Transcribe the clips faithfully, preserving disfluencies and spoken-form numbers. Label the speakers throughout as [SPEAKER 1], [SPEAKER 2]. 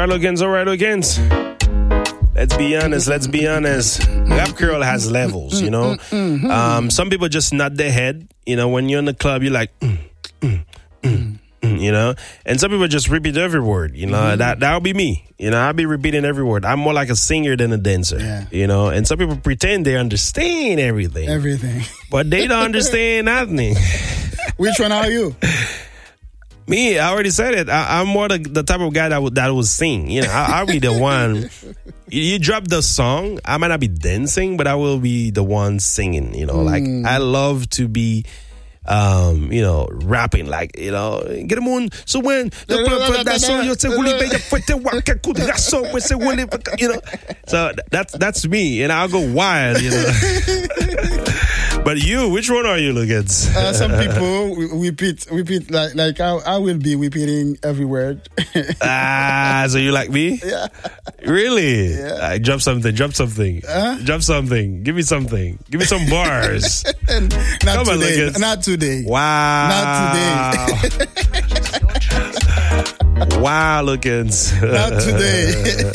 [SPEAKER 1] right, Lookins, all right, Lookins. Let's be honest, let's be honest. Rap Creole has levels, you know. Um, some people just nod their head. You know, when you're in the club, you're like, mm, mm, mm, mm, you know. And some people just repeat every word, you know. Mm-hmm. That, that'll be me. You know, I'll be repeating every word. I'm more like a singer than a dancer, yeah. you know. And some people pretend they understand everything.
[SPEAKER 2] Everything.
[SPEAKER 1] But they don't understand nothing.
[SPEAKER 2] Which one are you?
[SPEAKER 1] Me, I already said it. I, I'm more the, the type of guy that would that would sing. You know, I, I'll be the one. You, you drop the song, I might not be dancing, but I will be the one singing. You know, mm. like I love to be, um, you know, rapping. Like you know, get him on. So when that song you say, you know, so that's that's me, and I'll go wild. You know. But you, which one are you, Lookins?
[SPEAKER 2] Uh, some people repeat, repeat like like I, I will be repeating every word.
[SPEAKER 1] Ah, so you like me?
[SPEAKER 2] Yeah.
[SPEAKER 1] Really?
[SPEAKER 2] Yeah.
[SPEAKER 1] Uh, drop something, drop something. Huh? Drop something. Give me something. Give me some bars.
[SPEAKER 2] Not
[SPEAKER 1] Come
[SPEAKER 2] today.
[SPEAKER 1] On,
[SPEAKER 2] Not today.
[SPEAKER 1] Wow.
[SPEAKER 2] Not today.
[SPEAKER 1] Wow, Lookins.
[SPEAKER 2] Not today.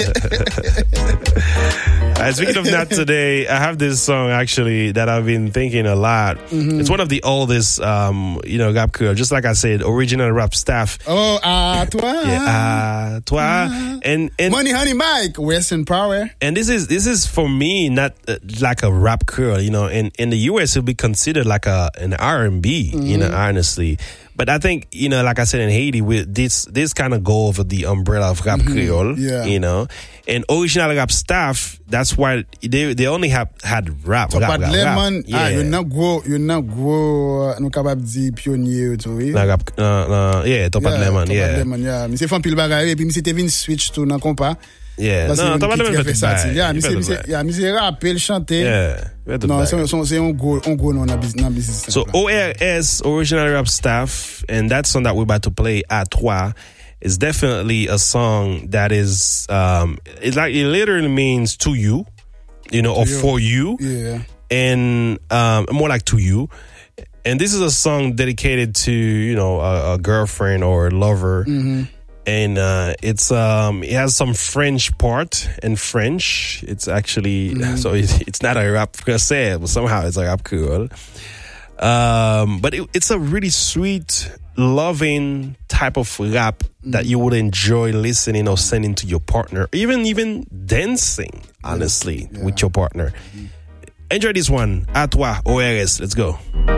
[SPEAKER 1] Uh, speaking of not today, I have this song actually that I've been thinking a lot. Mm-hmm. It's one of the oldest, um, you know, rap creole. Just like I said, original rap staff.
[SPEAKER 2] Oh, ah, uh, toi.
[SPEAKER 1] Yeah, ah, uh, toi. Uh, and, and
[SPEAKER 2] Money, Honey, Mike, Western Power.
[SPEAKER 1] And this is this is for me not uh, like a rap creole. You know, in in the U S it would be considered like a an R and B. Mm-hmm. You know, honestly. But I think, you know, like I said in Haiti, with this this kind of go over the umbrella of rap mm-hmm. creole,
[SPEAKER 2] yeah.
[SPEAKER 1] you know. And original rap staff, that's why they they only have had rap.
[SPEAKER 2] So,
[SPEAKER 1] rap,
[SPEAKER 2] but
[SPEAKER 1] rap,
[SPEAKER 2] Lemon,
[SPEAKER 1] rap. Yeah.
[SPEAKER 2] ah, you're not go, you're not go, nou kapab di pionnier to oui.
[SPEAKER 1] Like, uh, uh, yeah, Top
[SPEAKER 2] yeah,
[SPEAKER 1] Lemon,
[SPEAKER 2] Top
[SPEAKER 1] yeah.
[SPEAKER 2] Lemon, yeah. Mi se fan pil bagay, epi mi se te vin switch to nan kompa.
[SPEAKER 1] Yeah, no, Top Lemon fait ça.
[SPEAKER 2] Yeah, mi se, mi se, yeah, mi se rappel, chante.
[SPEAKER 1] Yeah.
[SPEAKER 2] Non, c'est un go, un go nan business.
[SPEAKER 1] So O R S, original rap staff, and that song that we're about to play, À Toi, is definitely a song that is, um, it's like, it literally means to you, you know, to or you. For you.
[SPEAKER 2] Yeah.
[SPEAKER 1] And, um, more like to you. And this is a song dedicated to, you know, a, a girlfriend or a lover. Mm-hmm. And uh, it's um, it has some French part in French. It's actually, mm. so it, it's not a rap per se, but somehow it's a rap creole. Um, but it, it's a really sweet, loving type of rap mm. that you would enjoy listening or sending to your partner, even even dancing, honestly, yeah. Yeah. with your partner. Mm. Enjoy this one, À Toi, O R S. Let's go.